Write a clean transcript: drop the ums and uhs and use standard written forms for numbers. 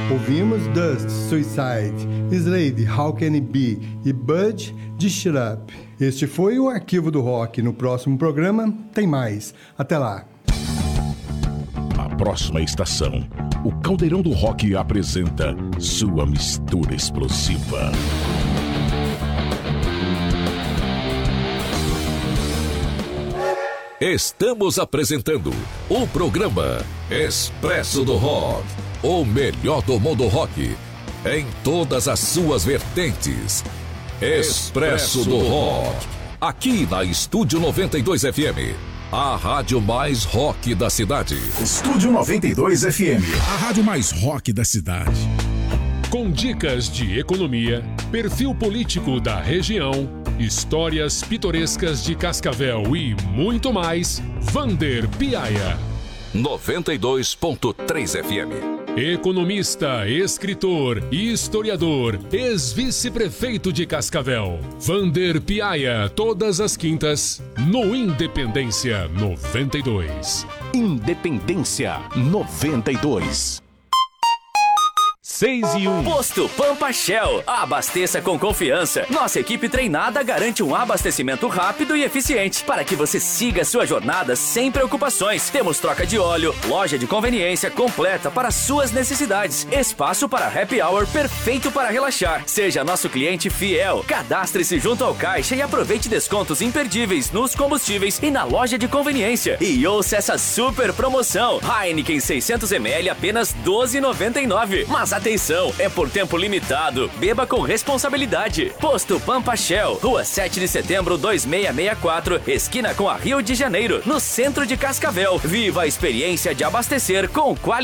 Ouvimos Dust, Suicide, Slade, How Can It Be e Budge, de Shut Up. Este foi o Arquivo do Rock. No próximo programa tem mais. Até lá. A próxima estação, o Caldeirão do Rock apresenta sua mistura explosiva. Estamos apresentando o programa Expresso do Rock, o melhor do mundo rock, em todas as suas vertentes. Expresso do Rock, aqui na Estúdio 92 FM, a rádio mais rock da cidade. Estúdio 92 FM, a rádio mais rock da cidade. Com dicas de economia, perfil político da região, histórias pitorescas de Cascavel e muito mais, Vander Piaia. 92.3 FM. Economista, escritor e historiador, ex-vice-prefeito de Cascavel, Vander Piaia, todas as quintas, no Independência 92. Independência 92. 6 e 1. Posto Pampa Shell. Abasteça com confiança. Nossa equipe treinada garante um abastecimento rápido e eficiente para que você siga sua jornada sem preocupações. Temos troca de óleo, loja de conveniência completa para suas necessidades, espaço para happy hour perfeito para relaxar. Seja nosso cliente fiel. Cadastre-se junto ao caixa e aproveite descontos imperdíveis nos combustíveis e na loja de conveniência. E ouça essa super promoção. Heineken 600ml apenas R$ 12,99. Mas atenção, é por tempo limitado. Beba com responsabilidade. Posto Pampa Shell, Rua 7 de Setembro 2664, esquina com a Rio de Janeiro, no centro de Cascavel. Viva a experiência de abastecer com qualidade.